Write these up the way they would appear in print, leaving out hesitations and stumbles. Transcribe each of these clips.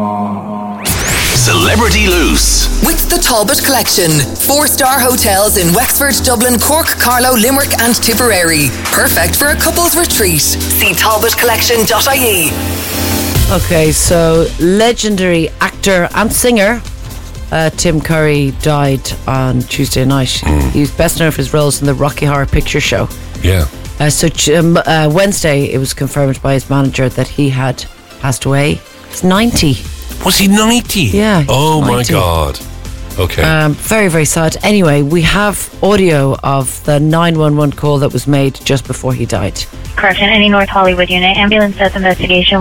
Celebrity Loose. With the Talbot Collection. 4-star hotels in Wexford, Dublin, Cork, Carlow, Limerick and Tipperary. Perfect for a couple's retreat. See talbotcollection.ie. Okay, so legendary actor and singer Tim Curry died on Tuesday night. He was best known for his roles in the Rocky Horror Picture Show. Yeah. Wednesday, it was confirmed by his manager that he had passed away. He's 90. Was he 90? Yeah. Oh 90. my God. Okay. Very, very sad. Anyway, we have audio of the 911 call that was made just before he died. Correction, any North Hollywood unit. Ambulance death investigation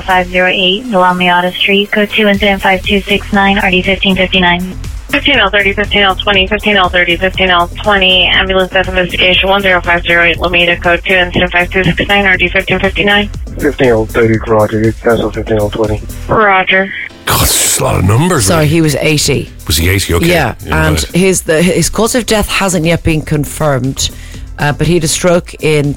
10508 Lalmiata Street. Code 2 incident 5269 RD 1559. 15L30, 15L20, 15L30, 15L20. Ambulance death investigation 10508 Lameda. Code 2 incident 5269 RD 1559. 15L30, Roger. Cancel 15L20. Roger. God, it's just a lot of numbers. Sorry, really. he was 80. Was he 80? Okay. Yeah, and right. his cause of death hasn't yet been confirmed, but he had a stroke in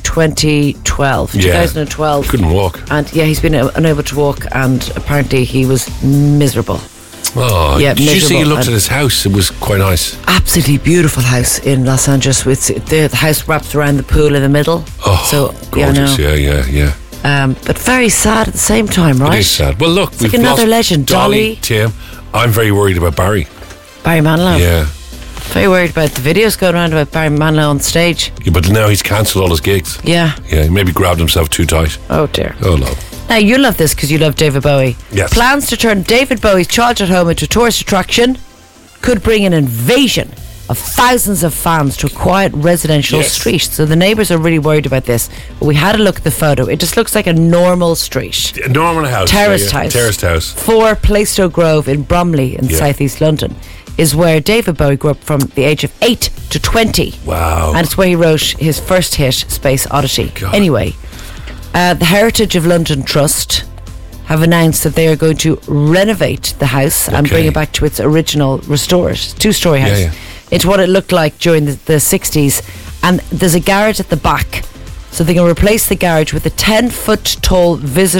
2012. Yeah. 2012. Couldn't walk. And yeah, he's been unable to walk, and apparently he was miserable. Oh, yeah, did you see? You miserable. looked at his house. It was quite nice. Absolutely beautiful house in Los Angeles. With the house wraps around the pool in the middle. Oh, so gorgeous. Yeah. But very sad at the same time, right? It is sad. Well, look, we've like another lost legend, Dolly. Tim. I'm very worried about Barry. Barry Manilow. Yeah. Very worried about the videos going around about Barry Manilow on stage. Yeah, but now he's cancelled all his gigs. Yeah. Yeah, he maybe grabbed himself too tight. Oh dear. Oh no. Now you love this because you love David Bowie. Yes. Plans to turn David Bowie's childhood home into a tourist attraction could bring an invasion of thousands of fans to a quiet residential street. So the neighbours are really worried about this. But we had a look at the photo. It just looks like a normal street. A normal house. Terraced house. Terraced house. 4 Plaistow Grove in Bromley in southeast London is where David Bowie grew up from the age of 8 to 20. Wow. And it's where he wrote his first hit, Space Oddity. God. Anyway, the Heritage of London Trust have announced that they are going to renovate the house and bring it back to its original restored 2-story house. Yeah. It's what it looked like during the 60s. And there's a garage at the back. So they're going to replace the garage with a 10-foot tall visitor